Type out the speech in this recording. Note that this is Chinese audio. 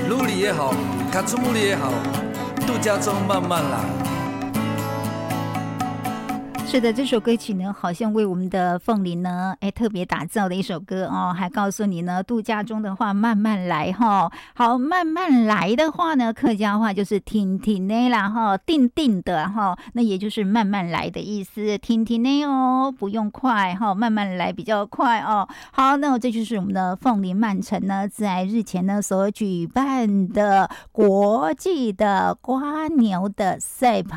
努力也好，卡出木力也好，度假中慢慢来。 是的，这首歌曲呢，好像为我们的凤梨呢，特别打造的一首歌哦，还告诉你呢，度假中的话慢慢来哈。好，慢慢来的话呢，客家话就是听听呢啦哈，定定的哈，那也就是慢慢来的意思，听听呢哦，不用快哈，慢慢来比较快哦。好，那这就是我们的凤梨慢城呢，在日前呢所举办的国际的蝸牛的赛跑。